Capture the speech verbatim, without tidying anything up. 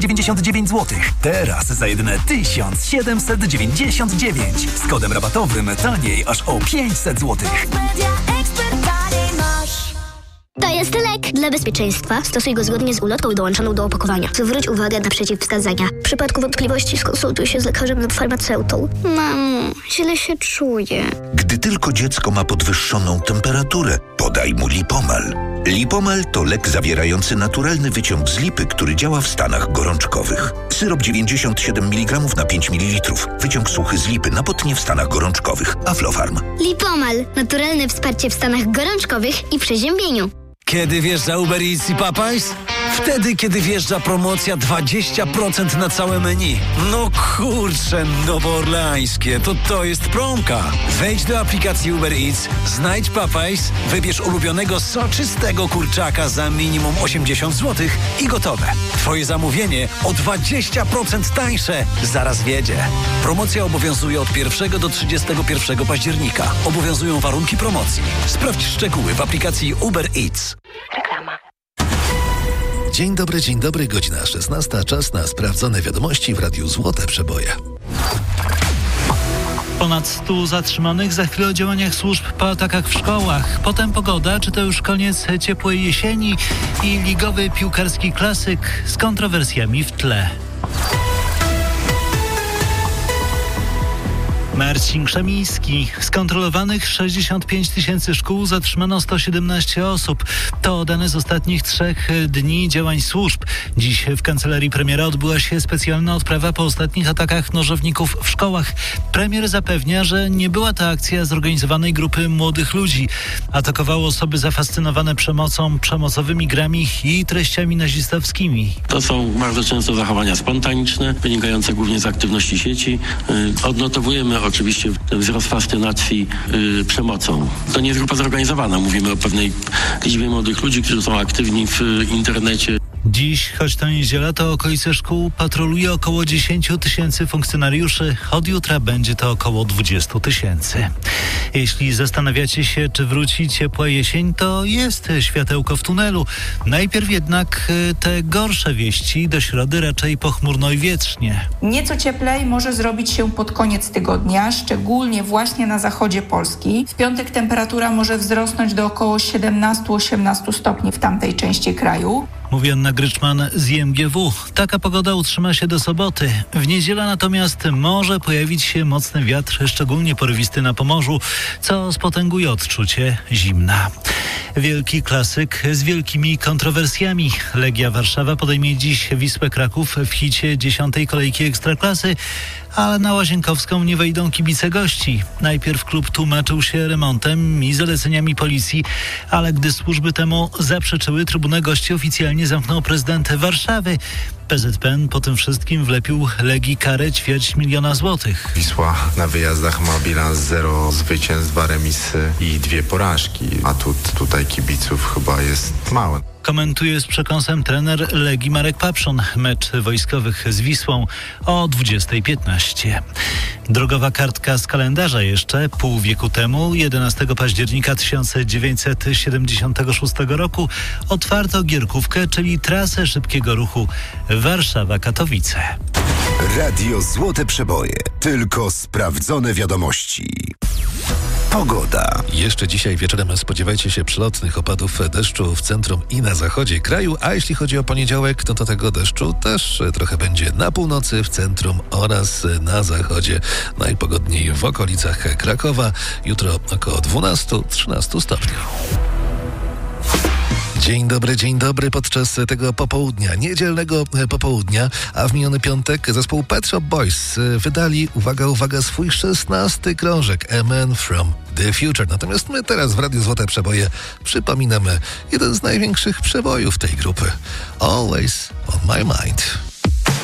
dziewięćdziesiąt dziewięć złotych. Teraz za jedyne tysiąc siedemset dziewięćdziesiąt dziewięć. Z kodem rabatowym taniej aż o pięćset złotych. To jest lek. Dla bezpieczeństwa stosuj go zgodnie z ulotką dołączoną do opakowania. Zwróć uwagę na przeciwwskazania. W przypadku wątpliwości skonsultuj się z lekarzem lub farmaceutą. Mamo, źle się czuję. Gdy tylko dziecko ma podwyższoną temperaturę, podaj mu Lipomal. Lipomal to lek zawierający naturalny wyciąg z lipy, który działa w stanach gorączkowych. Syrop dziewięćdziesiąt siedem miligramów na pięć mililitrów. Wyciąg suchy z lipy na potnie w stanach gorączkowych. Aflofarm. Lipomal. Naturalne wsparcie w stanach gorączkowych i przeziębieniu. Kiedy wjeżdża Uber Eats i Popeyes? Wtedy, kiedy wjeżdża promocja dwadzieścia procent na całe menu. No kurczę, nowoorleańskie, to to jest promka. Wejdź do aplikacji Uber Eats, znajdź Popeyes, wybierz ulubionego soczystego kurczaka za minimum osiemdziesiąt złotych i gotowe. Twoje zamówienie o dwadzieścia procent tańsze zaraz wiedzie. Promocja obowiązuje od pierwszego do trzydziestego pierwszego października. Obowiązują warunki promocji. Sprawdź szczegóły w aplikacji Uber Eats. Reklama. Dzień dobry, dzień dobry, godzina szesnasta. Czas na sprawdzone wiadomości w Radiu Złote Przeboje. Ponad stu zatrzymanych, za chwilę o działaniach służb po atakach w szkołach. Potem pogoda, czy to już koniec ciepłej jesieni i ligowy piłkarski klasyk z kontrowersjami w tle. Marcin Krzemiński. Z kontrolowanych sześćdziesiąt pięć tysięcy szkół zatrzymano sto siedemnaście osób. To dane z ostatnich trzech dni działań służb. Dziś w kancelarii premiera odbyła się specjalna odprawa po ostatnich atakach nożowników w szkołach. Premier zapewnia, że nie była to akcja zorganizowanej grupy młodych ludzi. Atakowało osoby zafascynowane przemocą, przemocowymi grami i treściami nazistowskimi. To są bardzo często zachowania spontaniczne, wynikające głównie z aktywności sieci. Odnotowujemy oczywiście wzrost fascynacji yy, przemocą. To nie jest grupa zorganizowana. Mówimy o pewnej liczbie młodych ludzi, którzy są aktywni w y, internecie. Dziś, choć to niedziela, to okolice szkół patroluje około dziesięć tysięcy funkcjonariuszy. Od jutra będzie to około dwadzieścia tysięcy. Jeśli zastanawiacie się, czy wróci ciepła jesień, to jest światełko w tunelu. Najpierw jednak te gorsze wieści. Do środy raczej pochmurno i wietrznie. Nieco cieplej może zrobić się pod koniec tygodnia, szczególnie właśnie na zachodzie Polski. W piątek temperatura może wzrosnąć do około siedemnaście osiemnaście stopni w tamtej części kraju. Mówi Anna Gryczman z I M G W. Taka pogoda utrzyma się do soboty. W niedzielę natomiast może pojawić się mocny wiatr, szczególnie porywisty na Pomorzu, co spotęguje odczucie zimna. Wielki klasyk z wielkimi kontrowersjami. Legia Warszawa podejmie dziś Wisłę Kraków w hicie dziesiątej kolejki Ekstraklasy, ale na Łazienkowską nie wejdą kibice gości. Najpierw klub tłumaczył się remontem i zaleceniami policji, ale gdy służby temu zaprzeczyły, trybunę gości oficjalnie zamknął prezydent Warszawy. P Z P N po tym wszystkim wlepił Legii karę ćwierć miliona złotych. Wisła na wyjazdach ma bilans zero zwycięstw, dwa remisy i dwie porażki. Atut tutaj kibiców chyba jest mały. Komentuje z przekąsem trener Legii Marek Papszun. Mecz wojskowych z Wisłą o dwudziesta piętnaście. Drogowa kartka z kalendarza jeszcze. Pół wieku temu, jedenastego października tysiąc dziewięćset siedemdziesiątego szóstego roku, otwarto gierkówkę, czyli trasę szybkiego ruchu Warszawa-Katowice. Radio Złote Przeboje. Tylko sprawdzone wiadomości. Pogoda. Jeszcze dzisiaj wieczorem spodziewajcie się przelotnych opadów deszczu w centrum i na zachodzie kraju, a jeśli chodzi o poniedziałek, no to tego deszczu też trochę będzie na północy, w centrum oraz na zachodzie. Najpogodniej w okolicach Krakowa. Jutro około dwanaście do trzynastu stopni. Dzień dobry, dzień dobry. Podczas tego popołudnia, niedzielnego popołudnia, a w miniony piątek zespół Pet Shop Boys wydali, uwaga, uwaga, swój szesnasty krążek A Man From The Future. Natomiast my teraz w Radiu Złote Przeboje przypominamy jeden z największych przebojów tej grupy. Always On My Mind.